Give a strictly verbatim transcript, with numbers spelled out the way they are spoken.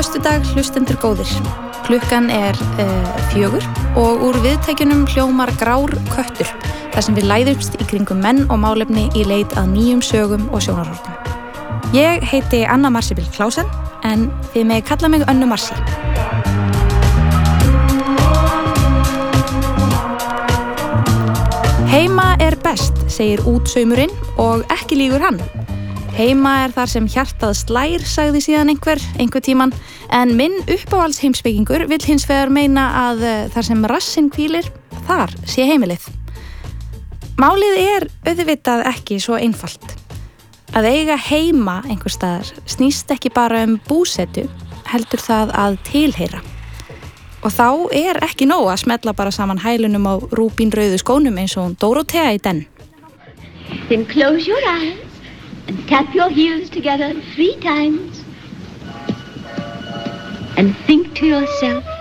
föstudag, hlustendur góðir. Klukkan er uh, fjögur og úr viðtækjunum hljómar grár köttur, þar sem við læðumst í kringum menn og málefni í leit að nýjum sögum og sjónarhornum. Ég heiti Anna Marsibil Klausen, en þið megið kalla mig Önnu Marsi. Heima er best, segir útsaumurinn og ekki lýgur hann. Heima er þar sem hjartað slær, sagði síðan einhver, einhver tíman, en minn uppáhalds heimspekingur vill hins vegar meina að þar sem rassinn hvílir, þar sé heimilið. Málið er auðvitað ekki svo einfalt. Að eiga heima einhvers staðar snýst ekki bara um búsetu, heldur það að tilheyra. Og þá er ekki nóg að smella bara saman hælunum á rúbínrauðu skónum eins og Dórótea í den. Then close your eyes. And tap your heels together three times. And think to yourself,